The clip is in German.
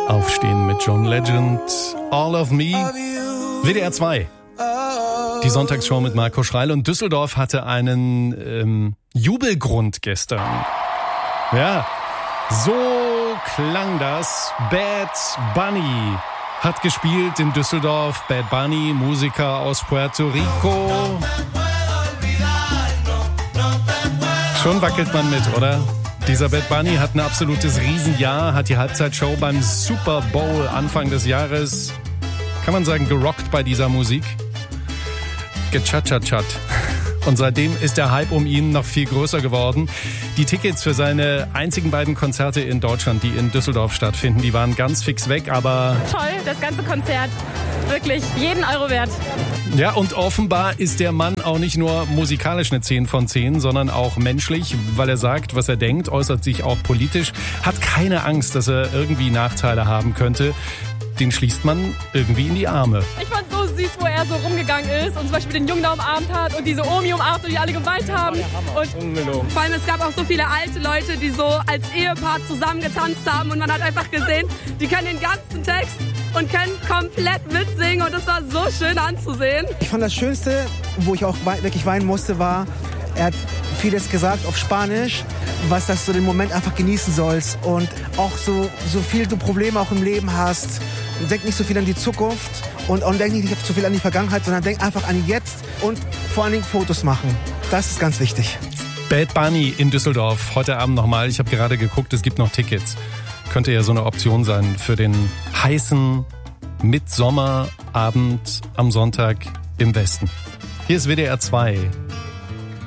Aufstehen mit John Legend, All of Me, WDR 2. Die Sonntagsshow mit Marco Schreil, und Düsseldorf hatte einen Jubelgrund gestern. Ja, so klang das. Bad Bunny hat gespielt in Düsseldorf. Bad Bunny, Musiker aus Puerto Rico. Schon wackelt man mit, oder? Dieser Bad Bunny hat ein absolutes Riesenjahr, hat die Halbzeitshow beim Super Bowl Anfang des Jahres, kann man sagen, gerockt bei dieser Musik. Gechat-chat-chat. Und seitdem ist der Hype um ihn noch viel größer geworden. Die Tickets für seine einzigen beiden Konzerte in Deutschland, die in Düsseldorf stattfinden, die waren ganz fix weg, aber... Toll, das ganze Konzert. Wirklich jeden Euro wert. Ja, und offenbar ist der Mann auch nicht nur musikalisch eine 10 von 10, sondern auch menschlich, weil er sagt, was er denkt, äußert sich auch politisch, hat keine Angst, dass er irgendwie Nachteile haben könnte. Den schließt man irgendwie in die Arme. Ich fand so süß, wo er so rumgegangen ist und zum Beispiel den Jungen da umarmt hat und diese Omi umarmt und die alle geweint haben. Und vor allem, es gab auch so viele alte Leute, die so als Ehepaar zusammen getanzt haben, und man hat einfach gesehen, die können den ganzen Text und können komplett mitsingen, und das war so schön anzusehen. Ich fand das Schönste, wo ich auch wirklich weinen musste, war, er hat vieles gesagt auf Spanisch, was dass du den Moment einfach genießen sollst, und auch so viel du Probleme auch im Leben hast. Denk nicht so viel an die Zukunft und denk nicht so viel an die Vergangenheit, sondern denk einfach an jetzt und vor allen Dingen Fotos machen. Das ist ganz wichtig. Bad Bunny in Düsseldorf, heute Abend nochmal. Ich habe gerade geguckt, es gibt noch Tickets. Könnte ja so eine Option sein für den heißen Mitsommerabend am Sonntag im Westen. Hier ist WDR 2.